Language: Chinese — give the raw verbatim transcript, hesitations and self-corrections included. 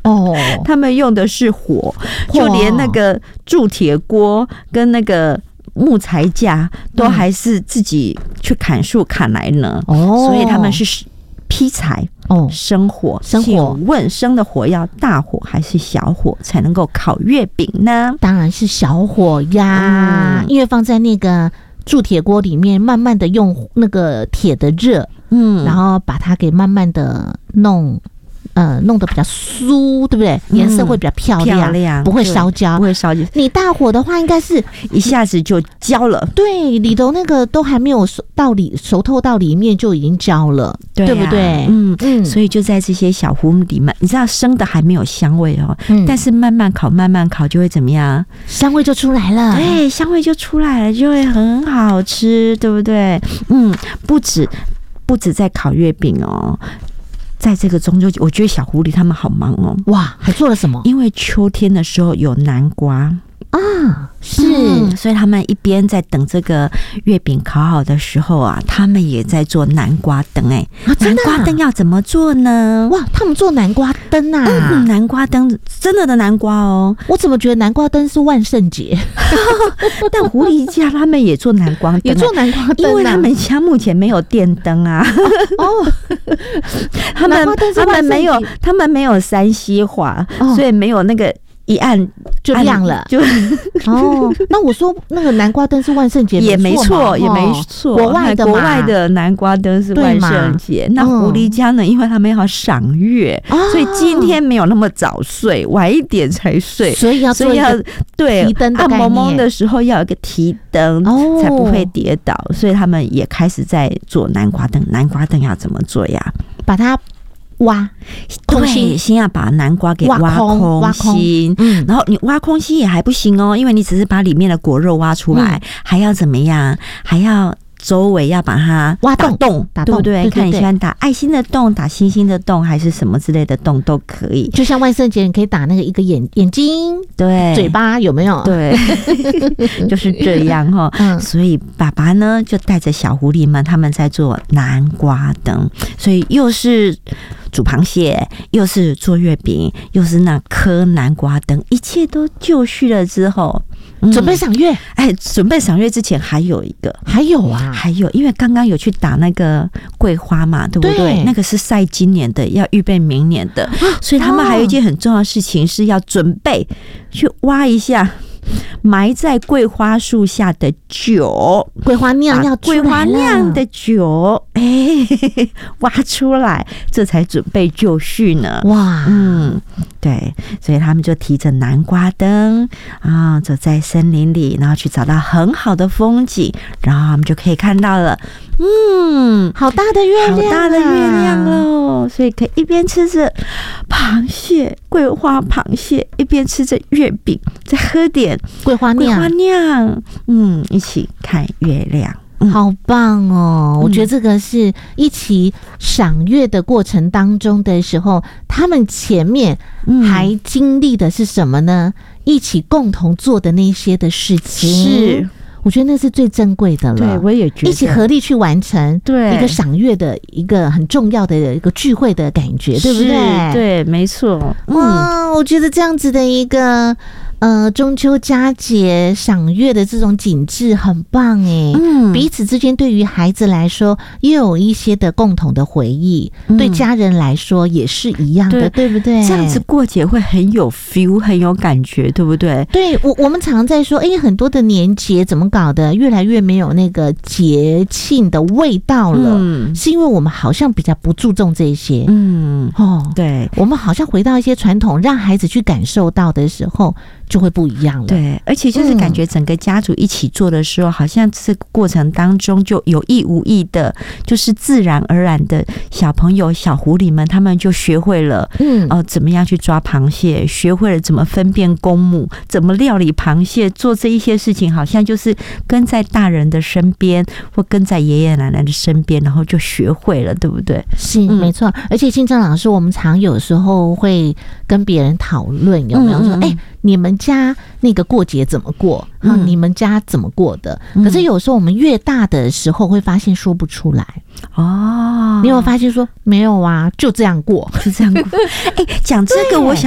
哦， 他们用的是火，就连那个铸铁锅跟那个木材架都还是自己去砍树砍来呢。哦，所以他们是劈柴。哦，生火， 生火。 问生的火要大火还是小火才能够烤月饼呢？ 当然是小火呀，嗯、因为放在那个铸铁锅里面，慢慢的用那个铁的热，嗯，然后把它给慢慢的弄。呃，弄得比较酥，对不对？颜色会比较漂亮，漂亮不会烧焦， 不会烧焦。 你大火的话，应该是一下子就焦了。 对，里头那个都还没有熟到里熟透到里面就已经焦了，对、啊、对不对？ 嗯嗯。所以就在这些小糊里面，你知道生的还没有香味哦，嗯、但是慢慢烤，慢慢烤就会怎么样？ 香味就出来了。 对，香味就出来了，就会很好吃，对不对？嗯，不止不止在烤月饼哦。在这个中秋节，我觉得小狐狸他们好忙哦。 哇，还做了什么？ 因为秋天的时候有南瓜啊，是、 嗯，所以他们一边在等这个月饼烤好的时候啊，他们也在做南瓜灯。哎、欸啊，南瓜灯要怎么做呢？ 哇，他们做南瓜灯啊！ 嗯，南瓜灯真的的南瓜哦。 我怎么觉得南瓜灯是万圣节？ 但狐狸家他们也做南瓜灯、欸， 也做南瓜灯、啊， 因为他们家目前没有电灯啊。哦，他们他们没有他们没有三 C 化、哦，所以没有那个。一按就亮了， 就哦。那我说那个南瓜灯是万圣节， 也没错，也没错。 国外的国外的南瓜灯是万圣节。那狐狸家呢？因为他们要赏月、哦，所以今天没有那么早睡，晚一点才睡。 所以要做一个对提灯的概念， 暗蒙蒙的时候要有一个提灯、哦，才不会跌倒。所以他们也开始在做南瓜灯。南瓜灯要怎么做呀？ 把它。挖空心， 先要把南瓜给挖空挖心，嗯，然后你挖空心也还不行哦，因为你只是把里面的果肉挖出来，嗯、还要怎么样？还要周围要把它挖洞洞， 打洞， 对不对？ 对对对， 看你喜欢打爱心的洞、打星星的洞，还是什么之类的洞都可以。 就像万圣节，你可以打那个一个眼眼睛， 对， 嘴巴有没有？ 对，就是这样哈、嗯。所以爸爸呢就带着小狐狸们，他们在做南瓜灯，所以又是。煮螃蟹，又是做月饼，又是那颗南瓜灯，一切都就绪了之后， 嗯、准备赏月。 哎，准备赏月之前还有一个， 还有啊， 还有，因为刚刚有去打那个桂花嘛，对不对？对，那个是晒今年的，要预备明年的，啊、所以他们还有一件很重要的事情是要准备去挖一下。埋在桂花树下的酒， 桂花酿要桂花酿的酒，哎，挖出来，这才准备就绪呢。哇，嗯，对，所以他们就提着南瓜灯啊，走在森林里，然后去找到很好的风景，然后他们就可以看到了，嗯， 好大的月亮、啊， 好大的月亮哦，所以可以一边吃着螃蟹，桂花螃蟹，一边吃着月饼，再喝点。 桂花酿， 桂花酿，嗯，一起看月亮， 嗯、好棒哦！嗯、我觉得这个是一起赏月的过程当中的时候，他们前面还经历的是什么呢？嗯、一起共同做的那些的事情，是。我觉得那是最珍贵的了。 对，我也觉得一起合力去完成对一个赏月的一个很重要的一个聚会的感觉，对不对？ 对，没错。 哇，嗯、我觉得这样子的一个呃中秋佳节赏月的这种景致很棒哎，嗯，彼此之间对于孩子来说又有一些的共同的回忆，嗯、对家人来说也是一样的， 对, 对不对？ 这样子过节会很有 feel， 很有感觉，对不对？ 对，我我们常常在说，哎，很多的年节怎么搞的，越来越没有那个节庆的味道了，嗯，是因为我们好像比较不注重这些，嗯，哦，对，我们好像回到一些传统，让孩子去感受到的时候，就会不一样了。 对，而且就是感觉整个家族一起做的时候，嗯、好像这个过程当中就有意无意的，就是自然而然的，小朋友、小狐狸们他们就学会了，嗯，呃，怎么样去抓螃蟹，学会了怎么分辨公母，怎么料理螃蟹，做这一些事情，好像就是跟在大人的身边，或跟在爷爷奶奶的身边，然后就学会了，对不对？ 是，嗯、没错。而且庆正老师，我们常有时候会跟别人讨论，有没有说，哎、嗯欸，你们家那个过节怎么过？啊、嗯，你们家怎么过的？可是有时候我们越大的时候，会发现说不出来。哦，你有没有发现说没有啊？就这样过， 就这样过。哎，讲这个，我想。